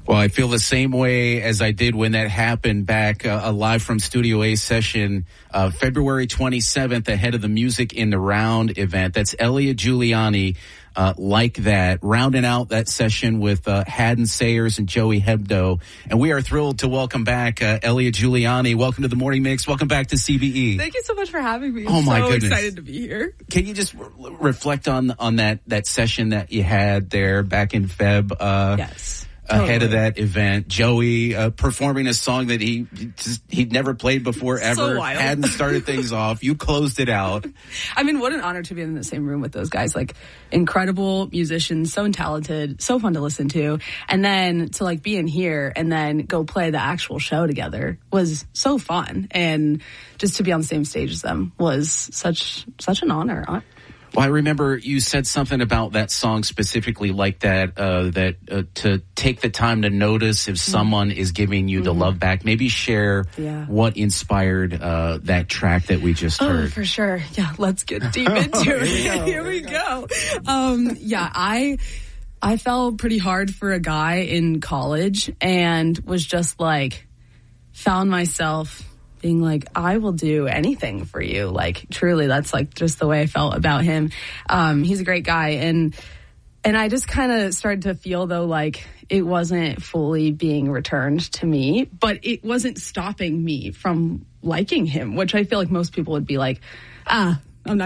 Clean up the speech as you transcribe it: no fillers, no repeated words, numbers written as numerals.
Well, I feel the same way as I did when that happened back, a live from Studio A session, February 27th, ahead of the Music in the Round event. That's Elliot Giuliani, like that, rounding out that session with Haddon Sayers and Joey Hebdo. And we are thrilled to welcome back Elliot Giuliani. Welcome to the Morning Mix. Welcome back to CBE. Thank you so much for having me. Oh, my goodness. Excited to be here. Can you just reflect on that session that you had there back in Feb? Yes. Ahead of that event, Joey performing a song that he'd never played before ever. So wild. Hadn't started things off. You closed it out. I mean, what an honor to be in the same room with those guys. Like, incredible musicians, so talented, so fun to listen to. And then to like be in here and then go play the actual show together was so fun. And just to be on the same stage as them was such an honor. Well, I remember you said something about that song specifically like that, to take the time to notice if someone is giving you the love back. Maybe share what inspired that track that we just heard. Oh, for sure. Yeah, let's get deep into it. Here we go. I fell pretty hard for a guy in college and was just like, found myself being like, I will do anything for you. Like, truly, that's like just the way I felt about him. He's a great guy. And I just kind of started to feel, though, like it wasn't fully being returned to me, but it wasn't stopping me from liking him, which I feel like most people would be like,